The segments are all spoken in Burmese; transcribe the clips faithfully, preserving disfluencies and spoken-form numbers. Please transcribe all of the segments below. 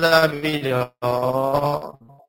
စားပြီးတော့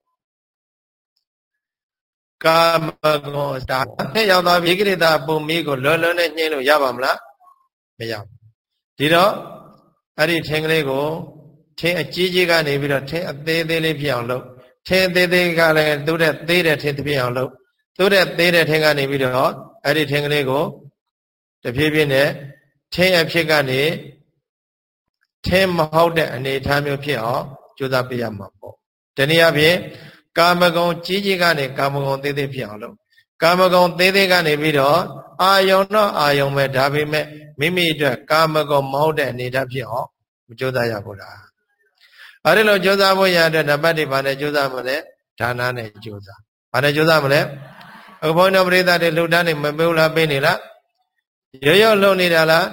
ကာမဂုဏ်ဒါနဲ့ရောက်သွားပြီကိရိတာပုံမီးကိုလွယ်လွယ်နဲ့ညှင်းလို့ရပါမလားမရဘူးဒီတော့အဲ့ဒီထင်းကလေးကိုထင်းအကြီးကြီးကနေပြီးတော့ထင်းအသေးသေးလေးဖြစ်အောင်လုပ်ထင်းသေးသေးကလည်းသူ့တဲ့သေးတဲ့ထင်းဖြစ်အောင်လုပ်သူ့တဲ့သေးတဲ့ထင်းကနေပြီးတော့အဲ့ဒီထင်းကလေးကိုတဖြည်းဖြည်းနဲ့ထင်းအဖြစ်ကနေထင်းမဟုတ်တဲ့အနေအထားမျိုးဖြစ်အောင်ကြိုးစားပေးရမှာပေါ့တနည်းအားဖြင့်ကာမဂုဏ်ကြီးကြီးကနေကာမဂုဏ်သေးသေးဖြစ်အောင်လုပ်ကာမဂုဏ်သေးသေးကနေပြီးတော့အာယုံတော့အာယုံပဲဒါပေမဲ့မိမိအတွက်ကာမဂုဏ်မဟုတ်တဲ့အနေအထားဖြစ်အောင်မကြိုးစားရဘူးလားအဲ့ဒီလိုကြိုးစားဖို့ရတဲ့နံပါတ်တွေဘာနဲ့ကြိုးစားမလဲဒါနနဲ့ကြိုးစားဘာနဲ့ကြိုးစားမလဲအခုဘုန်းတော်ပရိသတ်တွေလှူဒန်းနေမပေးဘူးလားပေးနေလားရောရောလှုပ်နေတာလား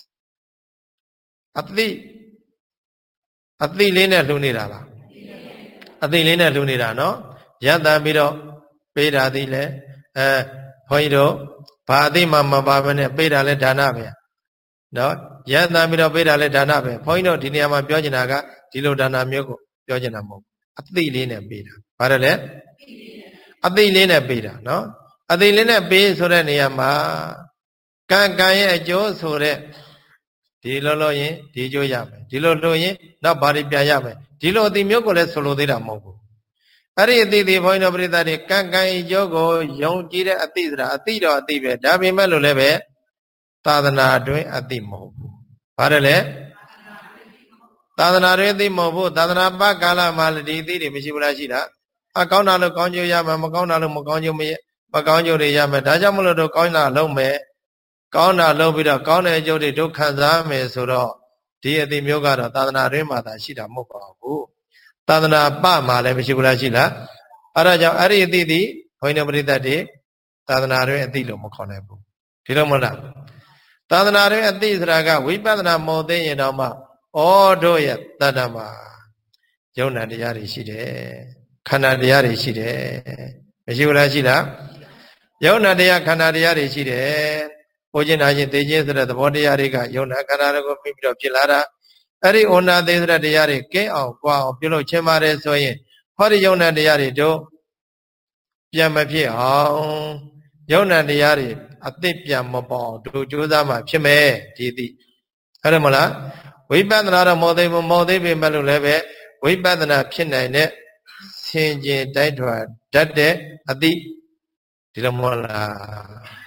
အသိအသိလေးနဲ့လှူနေတာလားအသိလေးနဲ့လှူနေတာနော်ရတန်ပြီးတော့ပေးတာသည်လေအဲဘုန်းကြီးတို့ဘာအသိမှမပါဘဲနဲ့ပေးတာလဲဒါနပဲနော်ရတန်ပြီးတော့ပေးတာလဲဒါနပဲဘုန်းကြီးတို့ဒီနေရာမှာပြောချင်တာကဒီလိုဒါနမျိုးကိုပြောချင်တာမဟုတ်အသိလေးနဲ့ပေးတာဘာလဲလဲအသိလေးနဲ့ပေးတာနော်အသိလေးနဲ့ပေးဆိုတဲ့နေရာမှာကံကံရဲ့အကျိုးဆိုတဲ့ဒီလိုလို့ရင်ဒီအကျိုးရမယ်ဒီလိုလို့ရင်နောက်ဘာတွေပြန်ရမယ်ဒီလိုအသိမျိုးကိုလည်းဆိုလိုသေးတာမဟုတ်ဘူးအဲ့ဒီအသိဒီဘုန်းကြီးတို့ပရိသတ်တွေကံကံအကျိုးကိုယုံကြည်တဲ့အသိဆိုတာအသိတော့အသိပဲဒါပေမဲ့လို့လည်းပဲသာသနာအတွင်းအသိမဟုတ်ဘူးဘာလဲလဲသာသနာတွင်အသိမဟုတ်ဘူးသာသနာပကာလမှာဒီအသိတွေမရှိဘူးလားရှိတာအကောင်းတာလို့ကောင်းကျိုးရမယ်မကောင်းတာလို့မကောင်းကျိုးမရမကောင်းကျိုးတွေရမယ်ဒါကြောင့်မလို့တို့ကောင်းတာလုပ်မယ်ကောင်းတာလုပ်ပြီးတော့ကောင်းတဲ့အကျိုးတွေတို့ခံစားမယ်ဆိုတော့ဒီအသိမျိုးကတော့သာသနာတွင်မှာသာရှိတာမဟုတ်ပါဘူးသာသနာပမှာလည်းမရှိဘူးလားရှိလားအဲဒါကြောင့်အဲ့ဒီအသိသည်ဘုန်းကြီးတို့ပရိသတ်တွေသာသနာတွင်အသိလို့မခေါ်နိုင်ဘူးဒီလိုမဟုတ်လားသာသနာတွင်အသိဆိုတာကဝိပဿနာမဟုတ်သေးရင်တော့မှဩတို့ရဲ့တဏ္ဍမှာယုံနာတရားတွေရှိတယ်ခန္ဓာတရားတွေရှိတယ်မရှိဘူးလားရှိလားယုံနာတရားခန္ဓာတရားတွေရှိတယ်ပိုးခြင်းနာခြင်းသိခြင်းဆိုတဲ့သဘောတရားတွေကယုံနာခန္ဓာတွေကိုပြီးပြီးတော့ဖြစ်လာတာအဲ့ဒီဩနာသေးတဲ့တရားတွေကင်းအောင်ကြွားအောင်ပြုလုပ်ခြင်းပါတယ်ဆိုရင်ဟောဒီယုံနာတရားတွေတို့ပြန်မဖြစ်အောင်ယုံနာတရားတွေအသိပြန်မပေါ်တို့ကြိုးစားမှဖြစ်မယ်ဒီသိဟုတ်တယ်မလားဝိပဿနာတော့မောသိမမောသိပေမဲ့လို့လည်းပဲဝိပဿနာဖြစ်နိုင်တဲ့ဆင်ခြင်တိုက်ထွာတတ်တဲ့အသိဒီလိုမဟုတ်လား